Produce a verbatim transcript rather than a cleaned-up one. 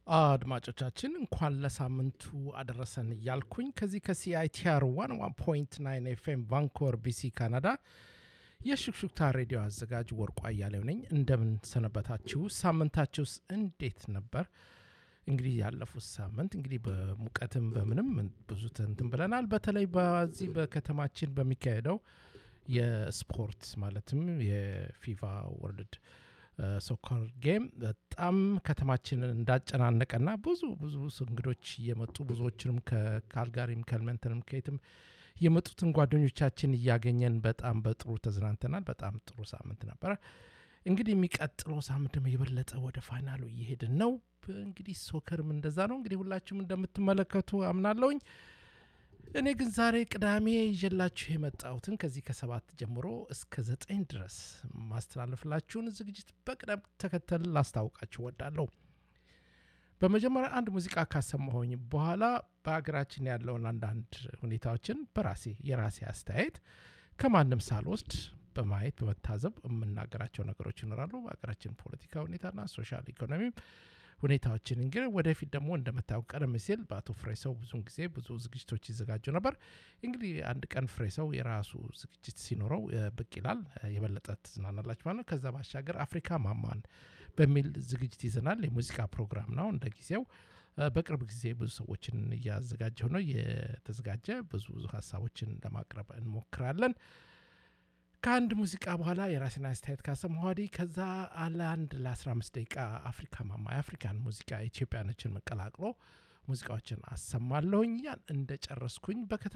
አድማጮቻችን እንኳን ለሳምንቱ አደረሰን እያልኩኝ ከዚህ ከሲአይቲአር ዋን ዋን ፖይንት ናይን ኤፍኤም ቫንኮቨር ቢሲ ካናዳ የሹክሹክታ ሬዲዮ አዘጋጅ ወርቁ አያሌው ነኝ። እንደምን ሰነበታችሁ? ሳምንታችሁስ እንዴት ነበር? እንግዲህ ያለፉት ሳምንት እንግዲህ በሙቀትም በምንም ብዙ እንትን ብለናል። በተለይ በዚህ በከተማችን በሚካሄደው የስፖርት ማለትም የፊፋ ወርልድ ሶከር ጌም በጣም ከተማችንን እንዳጨናነቀና ብዙ ብዙ እንግዶች እየመጡ ብዙዎችንም ከካልጋሪም ከልመንተንም ከየትም የመጡትን ጓደኞቻችን እያገኘን በጣም በጥሩ ተዝናንተናል። በጣም ጥሩ ሳምንት ነበረ። እንግዲህ የሚቀጥለው ሳምንት ደግሞ የበለጠ ወደ ፋይናሉ እየሄድን ነው። እንግዲህ ሶከርም እንደዛ ነው። እንግዲህ ሁላችሁም እንደምትመለከቱ አምናለሁኝ። እኔ ግን ዛሬ ቅዳሜ ይዤላችሁ የመጣሁትን ከዚህ ከሰባት ጀምሮ እስከ ዘጠኝ ድረስ ማስተላለፍላችሁን ዝግጅት በቅደም ተከተል ላስታውቃችሁ ወዳለሁ። በመጀመሪያ አንድ ሙዚቃ ካሰማሁኝ በኋላ በሀገራችን ያለውን አንዳንድ ሁኔታዎችን በራሴ የራሴ አስተያየት ከማንም ሳልወስድ በማየት በመታዘብ የምናገራቸው ነገሮች ይኖራሉ። በሀገራችን ፖለቲካ ሁኔታና ሶሻል ኢኮኖሚ ሁኔታዎችን እንግዲህ ወደፊት ደግሞ እንደምታውቁ ቀደም ሲል በአቶ ፍሬሰው ብዙውን ጊዜ ብዙ ዝግጅቶች ይዘጋጁ ነበር። እንግዲህ አንድ ቀን ፍሬሰው የራሱ ዝግጅት ሲኖረው ብቅ ይላል። የበለጠ ትዝናናላችሁ ማለት ነው። ከዛ ባሻገር አፍሪካ ማማን በሚል ዝግጅት ይዘናል። የሙዚቃ ፕሮግራም ነው። እንደ ጊዜው በቅርብ ጊዜ ብዙ ሰዎችን እያዘጋጀው ነው። የተዘጋጀ ብዙ ብዙ ሀሳቦችን ለማቅረብ እንሞክራለን። ከአንድ ሙዚቃ በኋላ የራሴን አስተያየት ካሰማሁ ወዲህ ከዛ አለ አንድ ለ15 ደቂቃ አፍሪካ ማማ የአፍሪካን ሙዚቃ ኢትዮጵያኖችን መቀላቅሎ ሙዚቃዎችን አሰማለሁኝ። ያን እንደጨረስኩኝ በከተማ